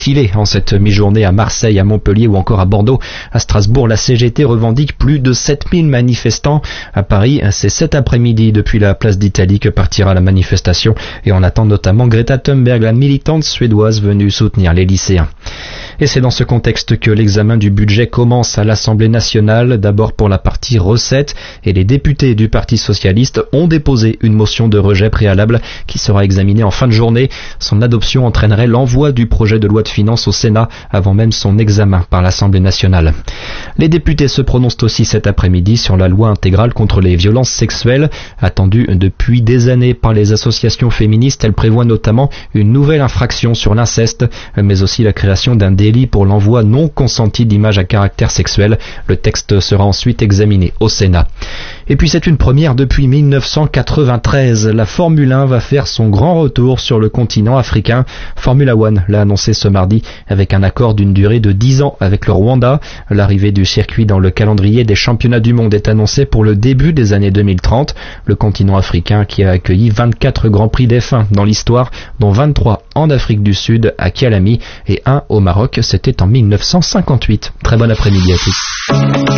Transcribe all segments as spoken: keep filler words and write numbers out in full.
En cette mi-journée à Marseille, à Montpellier ou encore à Bordeaux, à Strasbourg, la C G T revendique plus de sept mille manifestants. À Paris, c'est cet après-midi depuis la place d'Italie que partira la manifestation et on attend notamment Greta Thunberg, la militante suédoise venue soutenir les lycéens. Et c'est dans ce contexte que l'examen du budget commence à l'Assemblée nationale, d'abord pour la partie recettes, et les députés du Parti socialiste ont déposé une motion de rejet préalable qui sera examinée en fin de journée. Son adoption entraînerait l'envoi du projet de loi de finances au Sénat avant même son examen par l'Assemblée nationale. Les députés se prononcent aussi cet après-midi sur la loi intégrale contre les violences sexuelles. Attendue depuis des années par les associations féministes, elle prévoit notamment une nouvelle infraction sur l'inceste, mais aussi la création d'un délit pour l'envoi non consenti d'images à caractère sexuel. Le texte sera ensuite examiné au Sénat. Et puis c'est une première depuis mille neuf cent quatre-vingt-treize. La Formule un va faire son grand retour sur le continent africain. Formula One l'a annoncé ce mardi avec un accord d'une durée de dix ans avec le Rwanda. L'arrivée du circuit dans le calendrier des championnats du monde est annoncée pour le début des années deux mille trente. Le continent africain qui a accueilli vingt-quatre Grands Prix d'F un dans l'histoire, dont vingt-trois en Afrique du Sud à Kialami et un au Maroc, c'était en mille neuf cent cinquante-huit. Très bon après-midi à tous.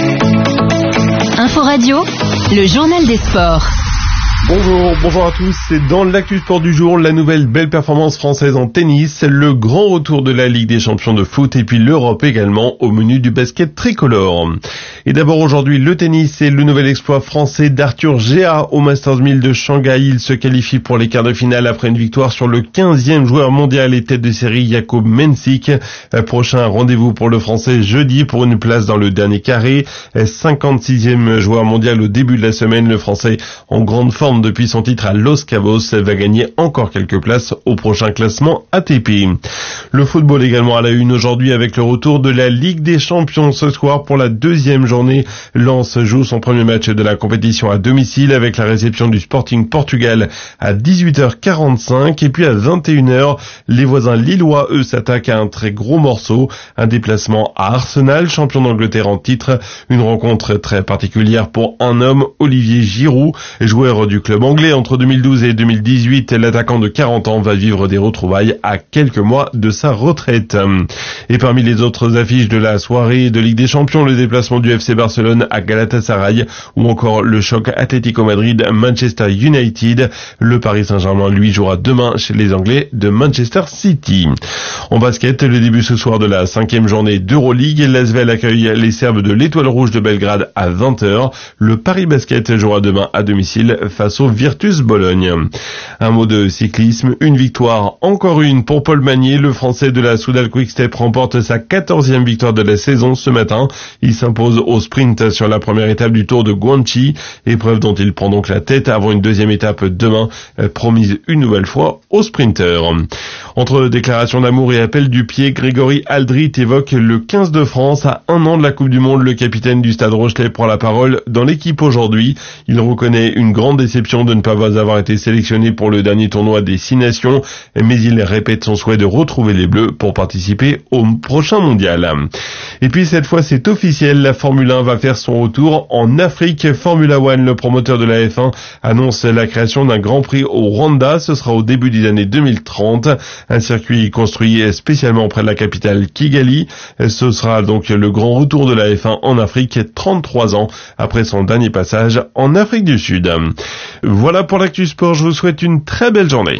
Info Radio, le journal des sports. Bonjour, bonjour à tous, c'est dans l'actu sport du jour, la nouvelle belle performance française en tennis, le grand retour de la Ligue des champions de foot et puis l'Europe également au menu du basket tricolore. Et d'abord aujourd'hui le tennis et le nouvel exploit français d'Arthur Géa au Masters mille de Shanghai. Il se qualifie pour les quarts de finale après une victoire sur le quinzième joueur mondial et tête de série Jakub Mensik. Prochain rendez-vous pour le français jeudi pour une place dans le dernier carré. cinquante-sixième joueur mondial au début de la semaine, le français en grande forme depuis son titre à Los Cabos va gagner encore quelques places au prochain classement A T P. Le football également à la une aujourd'hui avec le retour de la Ligue des champions ce soir pour la deuxième journée. Lens joue son premier match de la compétition à domicile avec la réception du Sporting Portugal à dix-huit heures quarante-cinq et puis à vingt et une heures, les voisins lillois eux s'attaquent à un très gros morceau, un déplacement à Arsenal, champion d'Angleterre en titre, une rencontre très particulière pour un homme, Olivier Giroud, joueur du club anglais entre deux mille douze et deux mille dix-huit. L'attaquant de quarante ans va vivre des retrouvailles à quelques mois de sa retraite. Et parmi les autres affiches de la soirée de Ligue des Champions, le déplacement du F C Barcelone à Galatasaray ou encore le choc Atlético Madrid-Manchester United. Le Paris Saint-Germain, lui, jouera demain chez les Anglais de Manchester City. En basket, le début ce soir de la cinquième journée d'Euroleague. L'Asvel accueille les Serbes de l'Étoile Rouge de Belgrade à vingt heures. Le Paris Basket jouera demain à domicile face au Virtus Bologne. Un mot de cyclisme, une victoire, encore une pour Paul Magnier. Le Français de la Soudal Quick-Step remporte sa quatorzième victoire de la saison ce matin. Il s'impose au sprint sur la première étape du Tour de Guangxi, épreuve dont il prend donc la tête avant une deuxième étape demain, promise une nouvelle fois aux sprinteurs. Entre déclaration d'amour et appel du pied, Grégory Aldrit évoque le quinze de France à un an de la Coupe du Monde. Le capitaine du Stade Rochelet prend la parole dans l'équipe aujourd'hui. Il reconnaît une grande déception de ne pas avoir été sélectionné pour le dernier tournoi des Six Nations, mais il répète son souhait de retrouver les Bleus pour participer au prochain mondial. Et puis cette fois c'est officiel, la Formule un va faire son retour en Afrique. Formula One, le promoteur de la F un, annonce la création d'un Grand Prix au Rwanda. Ce sera au début des années deux mille trente. Un circuit construit spécialement près de la capitale Kigali. Ce sera donc le grand retour de la F un en Afrique, trente-trois ans après son dernier passage en Afrique du Sud. Voilà pour l'actu sport, je vous souhaite une très belle journée.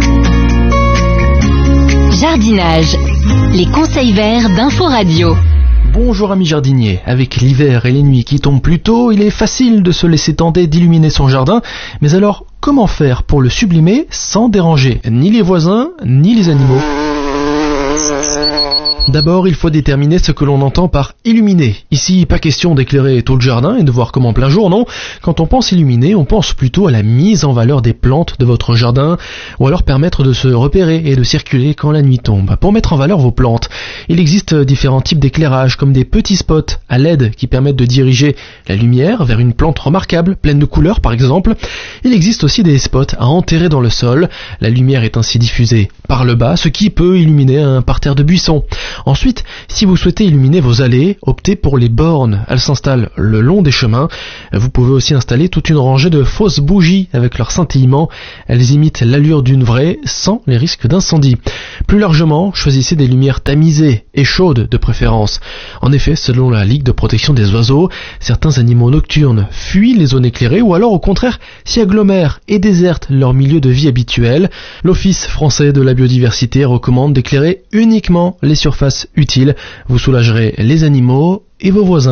Jardinage, les conseils verts d'Info Radio. Bonjour amis jardiniers, avec l'hiver et les nuits qui tombent plus tôt, il est facile de se laisser tenter d'illuminer son jardin, mais alors comment faire pour le sublimer sans déranger ni les voisins ni les animaux ? D'abord, il faut déterminer ce que l'on entend par illuminer. Ici, pas question d'éclairer tout le jardin et de voir comme en plein jour, non. Quand on pense illuminer, on pense plutôt à la mise en valeur des plantes de votre jardin, ou alors permettre de se repérer et de circuler quand la nuit tombe. Pour mettre en valeur vos plantes, Il existe différents types d'éclairage, comme des petits spots à L E D qui permettent de diriger la lumière vers une plante remarquable, pleine de couleurs par exemple. Il existe aussi des spots à enterrer dans le sol. La lumière est ainsi diffusée par le bas, ce qui peut illuminer un parterre de buissons. Ensuite, si vous souhaitez illuminer vos allées, optez pour les bornes. Elles s'installent le long des chemins. Vous pouvez aussi installer toute une rangée de fausses bougies avec leur scintillement. Elles imitent l'allure d'une vraie sans les risques d'incendie. Plus largement, choisissez des lumières tamisées et chaudes de préférence. En effet, selon la Ligue de protection des oiseaux, certains animaux nocturnes fuient les zones éclairées ou alors au contraire s'y agglomèrent et désertent leur milieu de vie habituel. L'Office français de la biodiversité recommande d'éclairer uniquement les surfaces utiles. Vous soulagerez les animaux et vos voisins.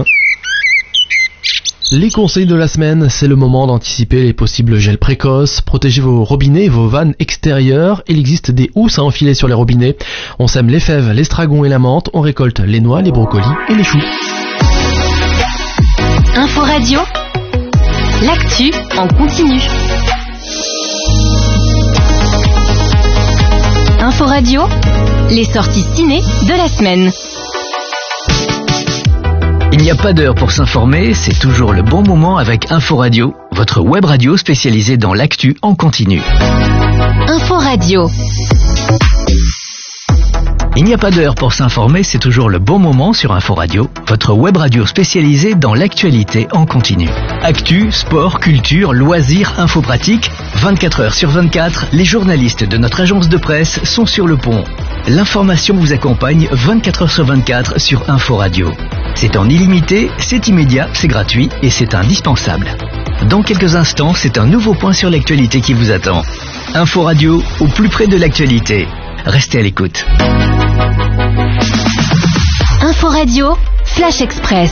Les conseils de la semaine, c'est le moment d'anticiper les possibles gels précoces. Protégez vos robinets et vos vannes extérieures. Il existe des housses à enfiler sur les robinets. On sème les fèves, l'estragon et la menthe. On récolte les noix, les brocolis et les choux. Info Radio, l'actu en continu. Info Radio, les sorties ciné de la semaine. Il n'y a pas d'heure pour s'informer, c'est toujours le bon moment avec Info Radio, votre web radio spécialisée dans l'actu en continu. Info Radio. Il n'y a pas d'heure pour s'informer, c'est toujours le bon moment sur Info Radio, votre web radio spécialisée dans l'actualité en continu. Actu, sport, culture, loisirs, info pratique, vingt-quatre heures sur vingt-quatre, les journalistes de notre agence de presse sont sur le pont. L'information vous accompagne vingt-quatre heures sur vingt-quatre sur Info Radio. C'est en illimité, c'est immédiat, c'est gratuit et c'est indispensable. Dans quelques instants, c'est un nouveau point sur l'actualité qui vous attend. Info Radio, au plus près de l'actualité. Restez à l'écoute. Info Radio, Flash Express.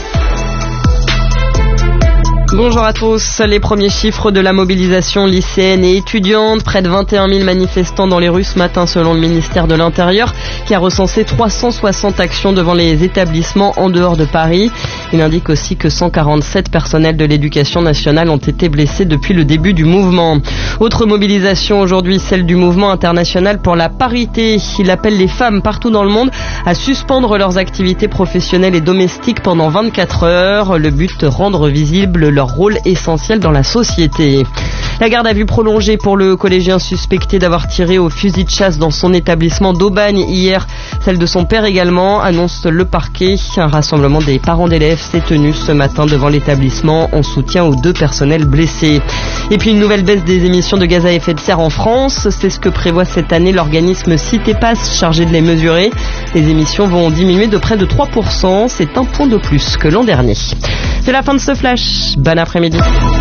Bonjour à tous. Les premiers chiffres de la mobilisation lycéenne et étudiante. Près de vingt et un mille manifestants dans les rues ce matin selon le ministère de l'Intérieur qui a recensé trois cent soixante actions devant les établissements en dehors de Paris. Il indique aussi que cent quarante-sept personnels de l'éducation nationale ont été blessés depuis le début du mouvement. Autre mobilisation aujourd'hui, celle du mouvement international pour la parité. Il appelle les femmes partout dans le monde à suspendre leurs activités professionnelles et domestiques pendant vingt-quatre heures. Le but, rendre visible leur rôle essentiel dans la société. La garde à vue prolongée pour le collégien suspecté d'avoir tiré au fusil de chasse dans son établissement d'Aubagne hier. Celle de son père également, annonce le parquet. Un rassemblement des parents d'élèves s'est tenu ce matin devant l'établissement en soutien aux deux personnels blessés. Et puis une nouvelle baisse des émissions de gaz à effet de serre en France. C'est ce que prévoit cette année l'organisme Citépass chargé de les mesurer. Les émissions vont diminuer de près de trois pour cent. C'est un point de plus que l'an dernier. C'est la fin de ce flash. Bon après-midi.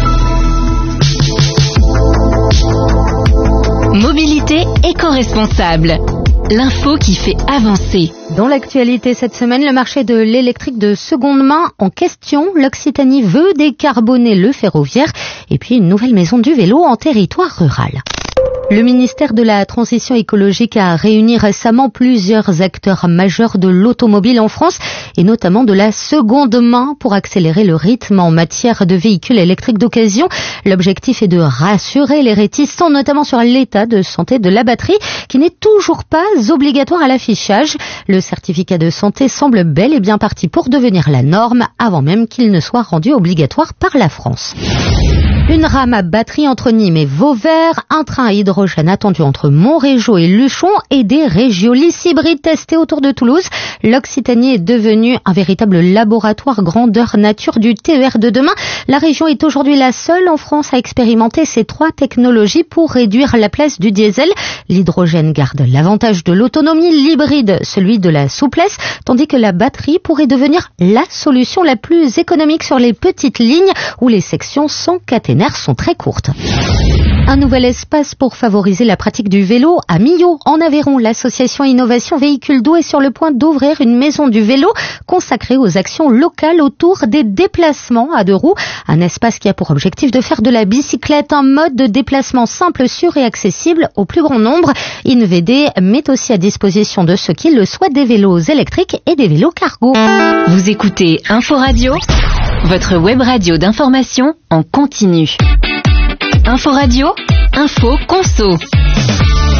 Mobilité éco-responsable. L'info qui fait avancer. Dans l'actualité cette semaine, le marché de l'électrique de seconde main en question. L'Occitanie veut décarboner le ferroviaire et puis une nouvelle maison du vélo en territoire rural. Le ministère de la Transition écologique a réuni récemment plusieurs acteurs majeurs de l'automobile en France et notamment de la seconde main pour accélérer le rythme en matière de véhicules électriques d'occasion. L'objectif est de rassurer les réticents, notamment sur l'état de santé de la batterie qui n'est toujours pas obligatoire à l'affichage. Le certificat de santé semble bel et bien parti pour devenir la norme avant même qu'il ne soit rendu obligatoire par la France. Une rame à batterie entre Nîmes et Vauvert, un train à hydrogène attendu entre Montrégeau et Luchon et des régiolis hybrides testés autour de Toulouse. L'Occitanie est devenue un véritable laboratoire grandeur nature du T E R de demain. La région est aujourd'hui la seule en France à expérimenter ces trois technologies pour réduire la place du diesel. L'hydrogène garde l'avantage de l'autonomie, l'hybride celui de la souplesse, tandis que la batterie pourrait devenir la solution la plus économique sur les petites lignes où les sections sans caténaire sont très courtes. Un nouvel espace pour favoriser la pratique du vélo à Millau, en Aveyron. L'association Innovation Véhicules Doux est sur le point d'ouvrir une maison du vélo consacrée aux actions locales autour des déplacements à deux roues. Un espace qui a pour objectif de faire de la bicyclette un mode de déplacement simple, sûr et accessible au plus grand nombre. InVD met aussi à disposition de ceux qui le souhaitent des vélos électriques et des vélos cargo. Vous écoutez Info Radio, votre web radio d'information en continu. Info Radio, info conso.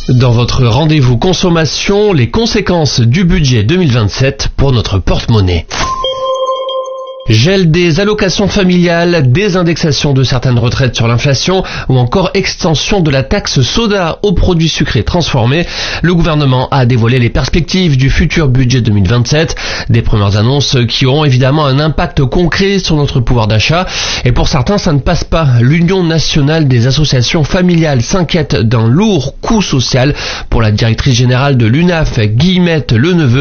Dans votre rendez-vous consommation, les conséquences du budget deux mille vingt-sept pour notre porte-monnaie. Gel des allocations familiales, désindexation de certaines retraites sur l'inflation ou encore extension de la taxe soda aux produits sucrés transformés. Le gouvernement a dévoilé les perspectives du futur budget deux mille vingt-sept. Des premières annonces qui auront évidemment un impact concret sur notre pouvoir d'achat. Et pour certains, ça ne passe pas. L'Union nationale des associations familiales s'inquiète d'un lourd coût social. Pour la directrice générale de l'U N A F, Guillemette Leneveu,